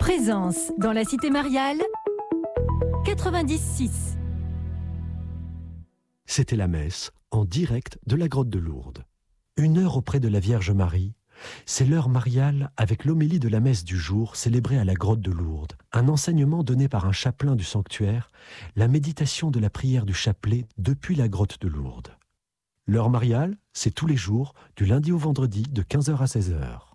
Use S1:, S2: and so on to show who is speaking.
S1: Présence dans la cité mariale, 90.6.
S2: C'était la messe, en direct de la grotte de Lourdes. 1 heure auprès de la Vierge Marie, c'est l'heure mariale avec l'homélie de la messe du jour célébrée à la grotte de Lourdes, un enseignement donné par un chapelain du sanctuaire, la méditation de la prière du chapelet depuis la grotte de Lourdes. L'heure mariale, c'est tous les jours, du lundi au vendredi, de 15h à 16h.